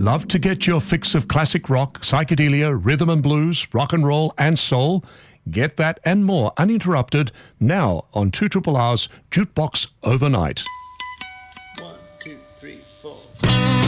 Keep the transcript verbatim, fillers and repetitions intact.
Love to get your fix of classic rock, psychedelia, rhythm and blues, rock and roll and soul? Get that and more uninterrupted now on two R R R's Jukebox Overnight.